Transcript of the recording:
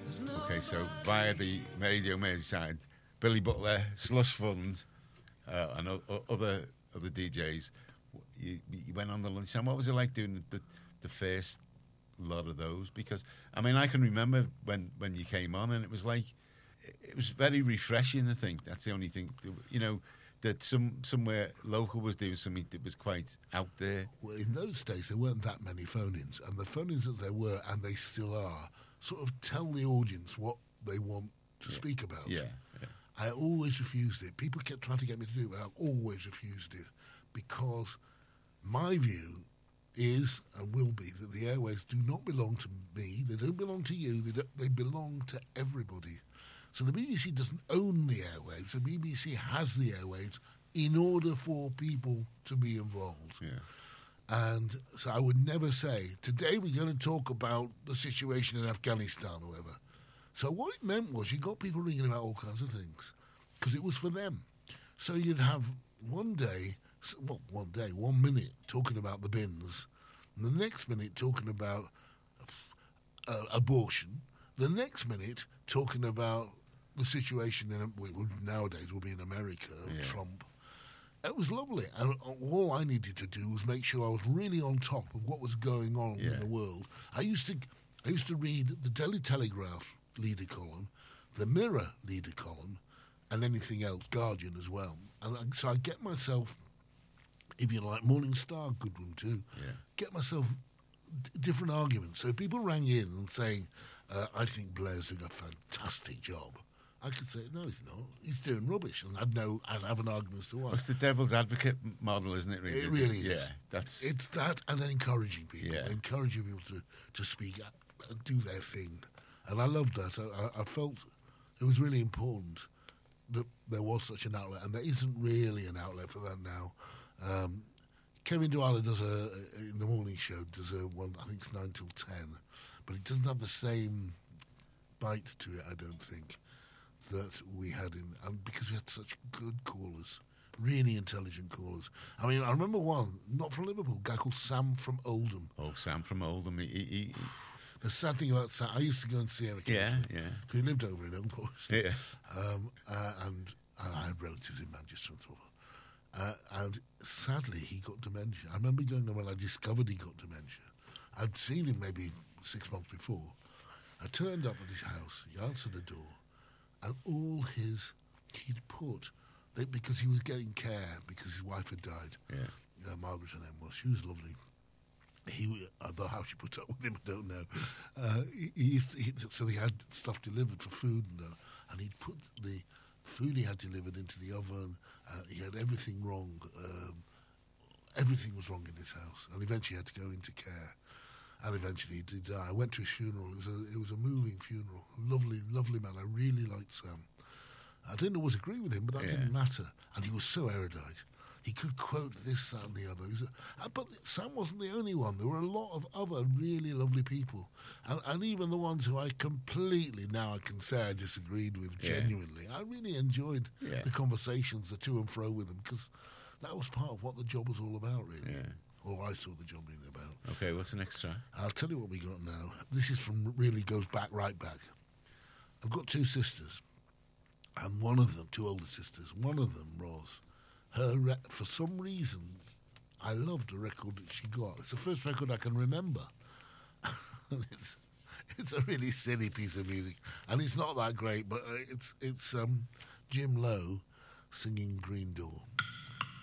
Okay, so via the Radio Merseyside, Billy Butler, Slush Fund, and other DJs, you went on the lunchtime. What was it like doing the first lot of those? Because I mean, I can remember when you came on, and it was very refreshing. I think that's the only thing, that somewhere local was doing something that was quite out there. Well, in those days, there weren't that many phone-ins, and the phone-ins that there were, and they still are, sort of tell the audience what they want to speak about. Yeah. I always refused it. People kept trying to get me to do it, but I always refused it, because my view is and will be that the airwaves do not belong to me. They don't belong to you. They belong to everybody. So the BBC doesn't own the airwaves. The BBC has the airwaves in order for people to be involved. Yeah. And so I would never say, today we're going to talk about the situation in Afghanistan or whatever. So what it meant was you got people ringing about all kinds of things, because it was for them. So you'd have one minute talking about the bins, and the next minute talking about abortion, the next minute talking about the situation nowadays will be in America, Trump. It was lovely, and all I needed to do was make sure I was really on top of what was going on in the world. I used to read the Daily Telegraph leader column, the Mirror leader column, and anything else, Guardian as well. And so I get myself, if you like, Morning Star, good one too. Yeah. Get myself different arguments. So people rang in and saying, I think Blair's doing a fantastic job. I could say, no, he's not. He's doing rubbish. And I'd have an argument as to why. It's the devil's advocate model, isn't it, really? It really is. Yeah, It's that, and then encouraging people. Yeah. Encouraging people to speak up, do their thing. And I loved that. I felt it was really important that there was such an outlet, and there isn't really an outlet for that now. Kevin Dwyer does in the morning show, does a one, I think it's 9 till 10, but it doesn't have the same bite to it, I don't think, that we had because we had such good callers, really intelligent callers. I mean, I remember one, not from Liverpool, a guy called Sam from Oldham. Oh, Sam from Oldham. He... The sad thing about Sam, I used to go and see him occasionally. Yeah. He lived over in Oldham, obviously. Yeah. And I had relatives in Manchester and so on. And sadly, he got dementia. I remember going there when I discovered he got dementia. I'd seen him maybe 6 months before. I turned up at his house. He answered the door, and he'd put, because he was getting care because his wife had died. Yeah. Margaret, her name was. She was lovely. Although how she put up with him, I don't know. So he had stuff delivered for food, and he'd put the food he had delivered into the oven. He had everything wrong. Everything was wrong in his house, and eventually he had to go into care. And eventually he did die. I went to his funeral. It was a moving funeral. Lovely, lovely man. I really liked Sam. I didn't always agree with him, but that didn't matter. And he was so erudite. He could quote this, that, and the other. But Sam wasn't the only one. There were a lot of other really lovely people. And even the ones who I completely, now I can say I disagreed with genuinely. I really enjoyed the conversations, the to and fro with them, because that was part of what the job was all about, really. Yeah. Or I saw the job being about. Okay, what's the next track? I'll tell you what we got now. This is really goes right back. I've got two sisters. And one of them, two older sisters, one of them, Ros, for some reason, I loved the record that she got. It's the first record I can remember. It's a really silly piece of music, and it's not that great, but it's Jim Lowe singing Green Door.